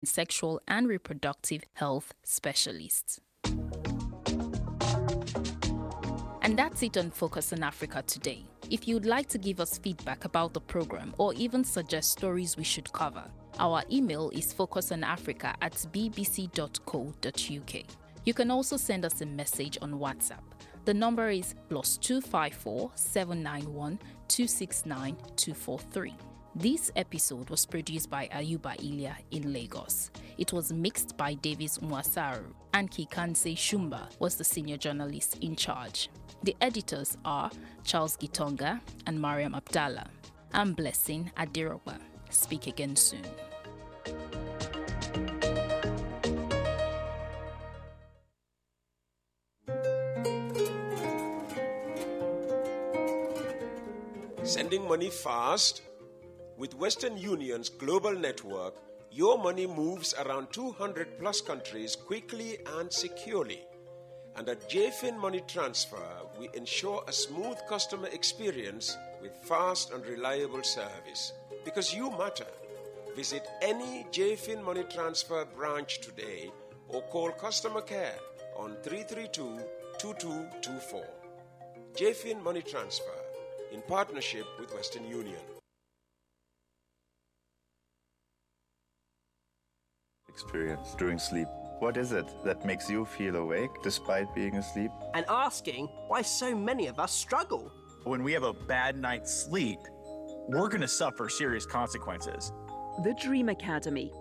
sexual and reproductive health specialists. And that's it on Focus on Africa today. If you'd like to give us feedback about the program or even suggest stories we should cover, our email is focusonafrica@bbc.co.uk. You can also send us a message on WhatsApp. The number is +254 791 269 243. This episode was produced by Ayuba Ilya in Lagos. It was mixed by Davis Mwasaru, and Kikanse Shumba was the senior journalist in charge. The editors are Charles Gitonga and Mariam Abdallah. I'm Blessing Adiroba. Speak again soon. Sending money fast? With Western Union's global network, your money moves around 200 plus countries quickly and securely. And at JFIN Money Transfer, we ensure a smooth customer experience with fast and reliable service. Because you matter. Visit any JFIN Money Transfer branch today or call customer care on 332-2224. JFIN Money Transfer, in partnership with Western Union. Experience during sleep. What is it that makes you feel awake despite being asleep? And asking why so many of us struggle. When we have a bad night's sleep, we're going to suffer serious consequences. The Dream Academy,